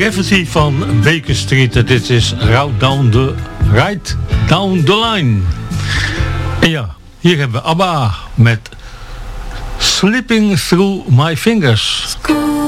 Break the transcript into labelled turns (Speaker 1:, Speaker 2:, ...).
Speaker 1: Gravity van Baker Street. Dit is Right Down the Line. En ja, hier hebben we ABBA met Slipping Through My Fingers.